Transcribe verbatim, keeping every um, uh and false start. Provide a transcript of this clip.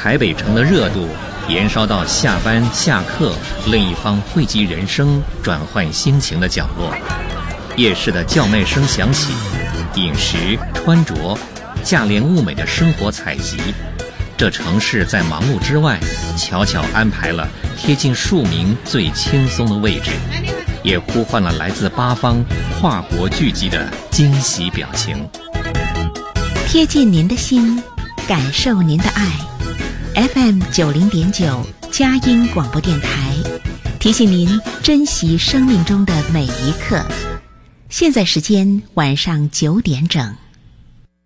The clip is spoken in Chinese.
台北城的热度延烧到下班下课另一方汇集人生转换心情的角落。夜市的叫卖声响起，饮食穿着价廉物美的生活采集，这城市在忙碌之外悄悄安排了贴近庶民最轻松的位置，也呼唤了来自八方跨国聚集的惊喜表情。 贴近您的心，感受您的爱。 F M 九零点九佳音广播电台提醒您珍惜生命中的每一刻。现在时间晚上九点整。